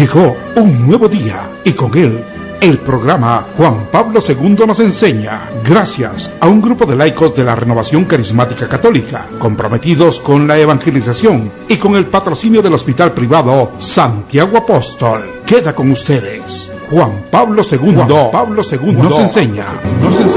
Llegó un nuevo día y con él el programa Juan Pablo II nos enseña, gracias a un grupo de laicos de la Renovación Carismática Católica, comprometidos con la evangelización y con el patrocinio del hospital privado Santiago Apóstol. Queda con ustedes, Juan Pablo II, nos enseña.